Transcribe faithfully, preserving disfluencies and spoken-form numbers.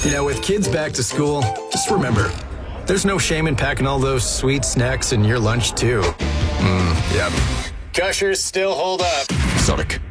You know, with kids back to school, just remember, there's no shame in packing all those sweet snacks in your lunch, too. Mmm, yum. Gushers still hold up. Sonic.